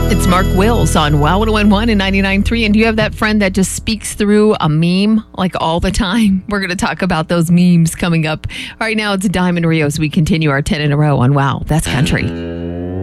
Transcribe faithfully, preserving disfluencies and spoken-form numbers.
It's Mark Wills on Wow one oh one point one and ninety-nine point three. And do you have that friend that just speaks through a meme like all the time? We're going to talk about those memes coming up. Right now, it's Diamond Rio as we continue our ten in a row on Wow, That's Country.